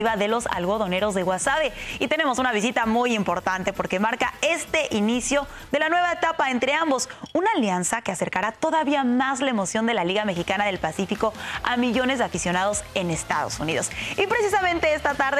de los algodoneros de Guasave. Y tenemos una visita muy importante porque marca este inicio de la nueva etapa entre ambos, una alianza que acercará todavía más la emoción de la Liga Mexicana del Pacífico a millones de aficionados en Estados Unidos. Y precisamente esta tarde